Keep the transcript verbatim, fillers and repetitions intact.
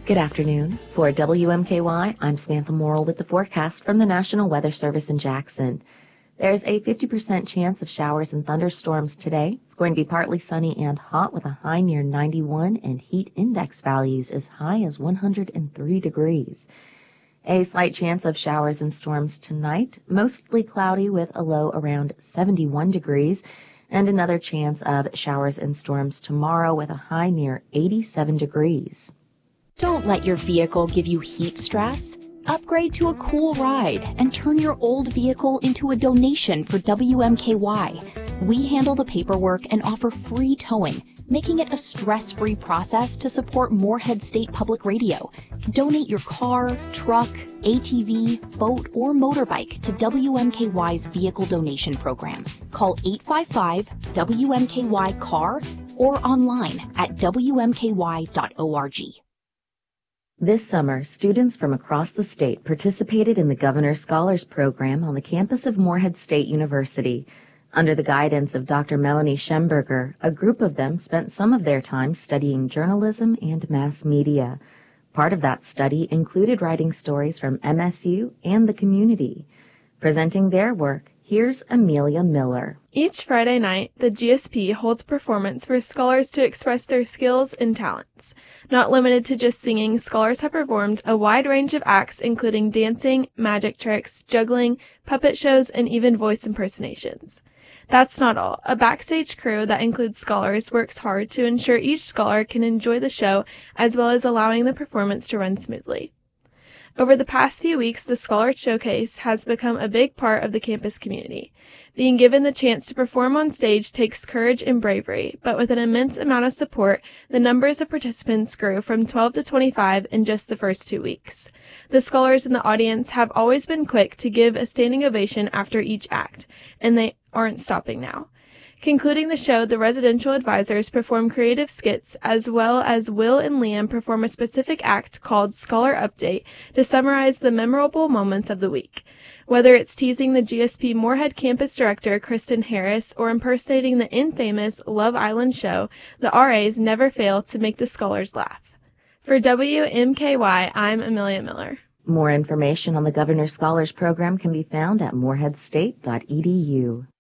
Good afternoon. For W M K Y, I'm Samantha Morrill with the forecast from the National Weather Service in Jackson. There's a fifty percent chance of showers and thunderstorms today. It's going to be partly sunny and hot with a high near ninety-one and heat index values as high as one hundred three degrees. A slight chance of showers and storms tonight, mostly cloudy with a low around seventy-one degrees, and another chance of showers and storms tomorrow with a high near eighty-seven degrees. Don't let your vehicle give you heat stress. Upgrade to a cool ride and turn your old vehicle into a donation for W M K Y. We handle the paperwork and offer free towing, making it a stress-free process to support Morehead State Public Radio. Donate your car, truck, A T V, boat, or motorbike to W M K Y's Vehicle Donation Program. Call eight five five W M K Y C A R or online at W M K Y dot org. This summer, students from across the state participated in the Governor's Scholars Program on the campus of Morehead State University. Under the guidance of Doctor Melanie Schemberger, a group of them spent some of their time studying journalism and mass media. Part of that study included writing stories from M S U and the community. Presenting their work, here's Amelia Miller. Each Friday night, the G S P holds a performance for scholars to express their skills and talents. Not limited to just singing, scholars have performed a wide range of acts including dancing, magic tricks, juggling, puppet shows, and even voice impersonations. That's not all. A backstage crew that includes scholars works hard to ensure each scholar can enjoy the show as well as allowing the performance to run smoothly. Over the past few weeks, the Scholar Showcase has become a big part of the campus community. Being given the chance to perform on stage takes courage and bravery, but with an immense amount of support, the numbers of participants grew from twelve to twenty-five in just the first two weeks. The scholars in the audience have always been quick to give a standing ovation after each act, and they aren't stopping now. Concluding the show, the residential advisors perform creative skits, as well as Will and Liam perform a specific act called Scholar Update to summarize the memorable moments of the week. Whether it's teasing the G S P Morehead campus director, Kristen Harris, or impersonating the infamous Love Island show, the R As never fail to make the scholars laugh. For W M K Y, I'm Amelia Miller. More information on the Governor's Scholars Program can be found at morehead state dot e d u.